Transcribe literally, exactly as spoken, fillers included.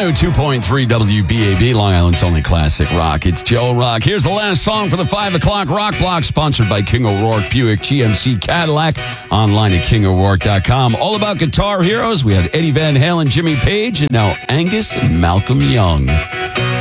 oh two point three W B A B, Long Island's only classic rock. It's Joe Rock. Here's the last song for the five o'clock Rock Block, sponsored by King O'Rourke Buick G M C Cadillac. Online at king o'rourke dot com. All about guitar heroes. We had Eddie Van Halen, Jimmy Page, and now Angus and Malcolm Young.